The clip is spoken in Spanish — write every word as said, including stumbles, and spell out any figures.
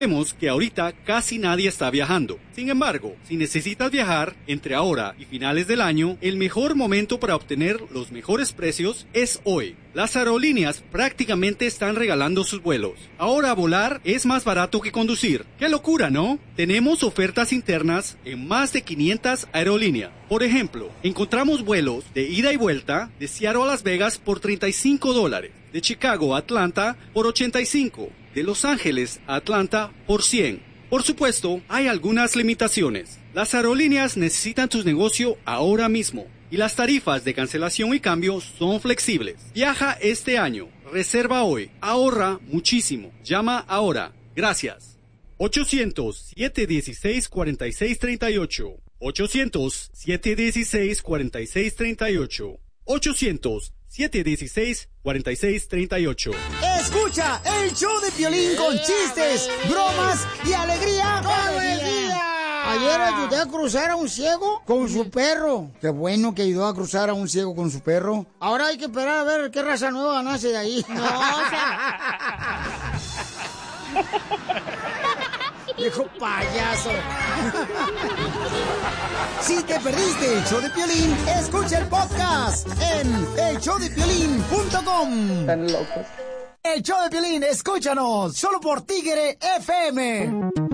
Sabemos que ahorita casi nadie está viajando. Sin embargo, si necesitas viajar entre ahora y finales del año, el mejor momento para obtener los mejores precios es hoy. Las aerolíneas prácticamente están regalando sus vuelos. Ahora volar es más barato que conducir. ¡Qué locura!, ¿no? Tenemos ofertas internas en más de quinientas aerolíneas. Por ejemplo, encontramos vuelos de ida y vuelta de Seattle a Las Vegas por treinta y cinco dólares, de Chicago a Atlanta por ochenta y cinco, de Los Ángeles a Atlanta por cien. Por supuesto, hay algunas limitaciones. Las aerolíneas necesitan tu negocio ahora mismo y las tarifas de cancelación y cambio son flexibles. Viaja este año, reserva hoy, ahorra muchísimo. Llama ahora. Gracias. ochocientos, siete dieciséis, cuarenta y seis treinta y ocho. ochocientos, siete dieciséis, cuarenta y seis treinta y ocho. ochocientos, siete dieciséis, cuarenta y seis treinta y ocho. Escucha el show de Piolín con chistes, bromas y alegría todo el día. Ayer ayudé a cruzar a un ciego con su perro. Qué bueno que ayudó a cruzar a un ciego con su perro. Ahora hay que esperar a ver qué raza nueva nace de ahí. No, o sea... Viejo payaso. Si te perdiste el show de Piolín, escucha el podcast en el show de piolín punto com. Están locos. El show de Piolín, escúchanos, solo por Tigre F M.